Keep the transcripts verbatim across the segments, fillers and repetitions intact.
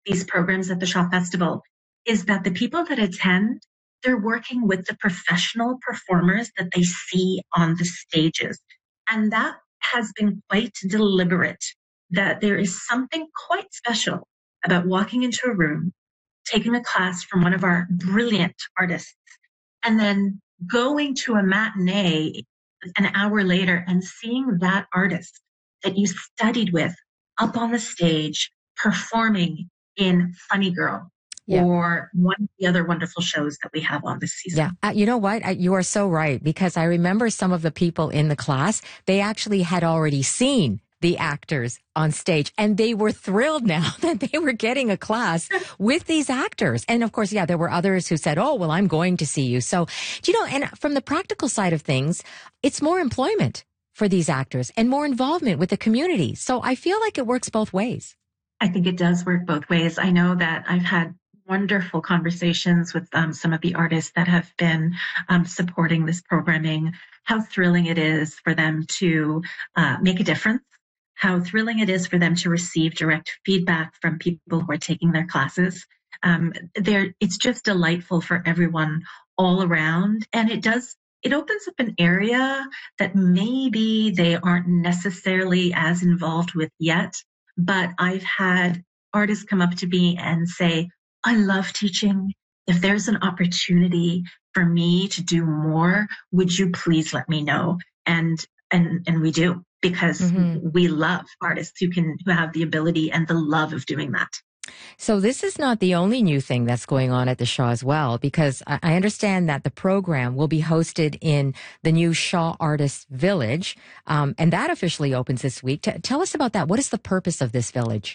these programs at the Shaw Festival is that the people that attend, they're working with the professional performers that they see on the stages. And that has been quite deliberate, that there is something quite special about walking into a room, taking a class from one of our brilliant artists, and then going to a matinee an hour later and seeing that artist that you studied with up on the stage performing in Funny Girl. Yeah. Or one of the other wonderful shows that we have on this season. Yeah. Uh, you know what? I, you are so right, because I remember some of the people in the class, they actually had already seen the actors on stage, and they were thrilled now that they were getting a class with these actors. And of course, yeah, there were others who said, oh, well, I'm going to see you. So, you know, and from the practical side of things, it's more employment for these actors and more involvement with the community. So I feel like it works both ways. I think it does work both ways. I know that I've had wonderful conversations with um, some of the artists that have been um, supporting this programming, how thrilling it is for them to uh, make a difference, how thrilling it is for them to receive direct feedback from people who are taking their classes. Um, there, it's just delightful for everyone all around. And it does, it opens up an area that maybe they aren't necessarily as involved with yet. But I've had artists come up to me and say, I love teaching. If there's an opportunity for me to do more, would you please let me know? And and and we do, because mm-hmm. we love artists who can who have the ability and the love of doing that. So this is not the only new thing that's going on at the Shaw as well, because I understand that the program will be hosted in the new Shaw Artists Village, um, and that officially opens this week. T- tell us about that. What is the purpose of this village?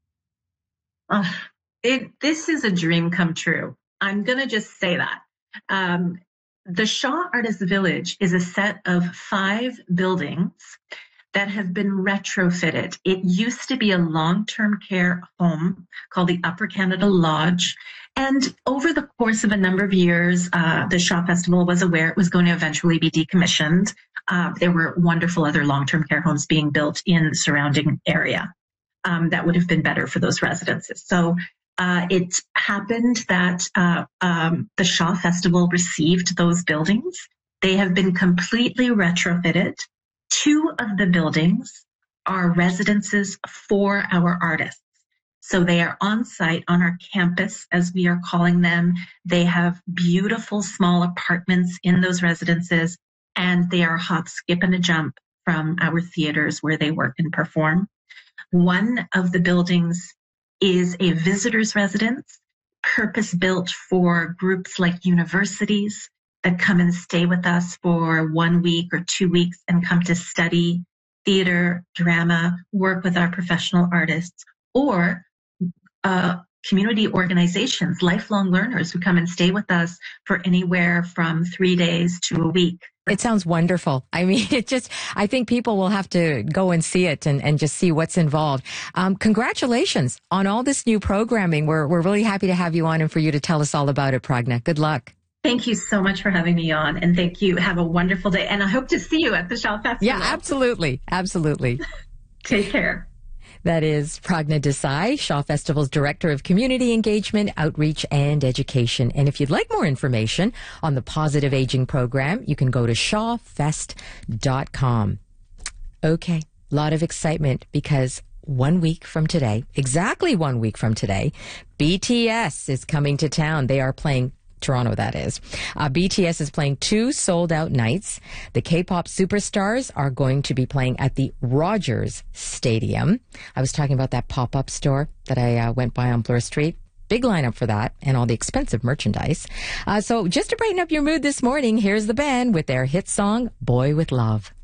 Uh, it, this is a dream come true. I'm going to just say that. Um, the Shaw Artists Village is a set of five buildings that have been retrofitted. It used to be a long-term care home called the Upper Canada Lodge. And over the course of a number of years, uh, the Shaw Festival was aware it was going to eventually be decommissioned. Uh, there were wonderful other long-term care homes being built in the surrounding area um, that would have been better for those residences. So uh, it happened that uh, um, the Shaw Festival received those buildings. They have been completely retrofitted. Two of the buildings are residences for our artists. So they are on site on our campus, as we are calling them. They have beautiful small apartments in those residences, and they are a hop, skip, and a jump from our theaters where they work and perform. One of the buildings is a visitor's residence, purpose-built for groups like universities that come and stay with us for one week or two weeks and come to study theater, drama, work with our professional artists, or uh, community organizations, lifelong learners who come and stay with us for anywhere from three days to a week. It sounds wonderful. I mean, it just, I think people will have to go and see it and, and just see what's involved. Um, congratulations on all this new programming. We're, we're really happy to have you on and for you to tell us all about it, Pragna. Good luck. Thank you so much for having me on, and thank you. Have a wonderful day, and I hope to see you at the Shaw Festival. Yeah, absolutely. Absolutely. Take care. That is Pragna Desai, Shaw Festival's Director of Community Engagement, Outreach, and Education. And if you'd like more information on the Positive Aging Program, you can go to shaw fest dot com. Okay, a lot of excitement because one week from today, exactly one week from today, B T S is coming to town. They are playing Toronto, that is. Uh, B T S is playing two sold-out nights. The K-pop superstars are going to be playing at the Rogers Stadium. I was talking about that pop-up store that I uh, went by on Bloor Street. Big lineup for that and all the expensive merchandise. Uh, so just to brighten up your mood this morning, here's the band with their hit song, Boy with Love.